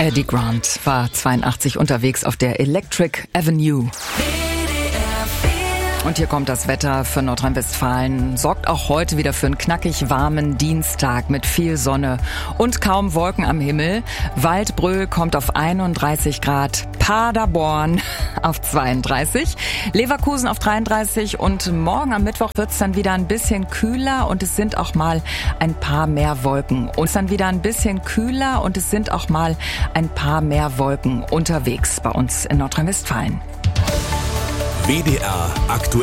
Eddie Grant war 82 unterwegs auf der Electric Avenue. Und hier kommt das Wetter für Nordrhein-Westfalen. Sorgt auch heute wieder für einen knackig warmen Dienstag mit viel Sonne und kaum Wolken am Himmel. Waldbröl kommt auf 31 Grad, Paderborn auf 32, Leverkusen auf 33 und morgen am Mittwoch wird's dann wieder ein bisschen kühler und es sind auch mal ein paar mehr Wolken. Und dann wieder ein bisschen kühler und es sind auch mal ein paar mehr Wolken unterwegs bei uns in Nordrhein-Westfalen. WDR aktuell.